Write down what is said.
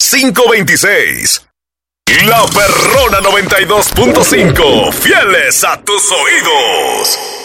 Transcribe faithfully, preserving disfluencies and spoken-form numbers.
cinco veintiséis. La Perrona noventa y dos punto cinco, fieles a tus oídos.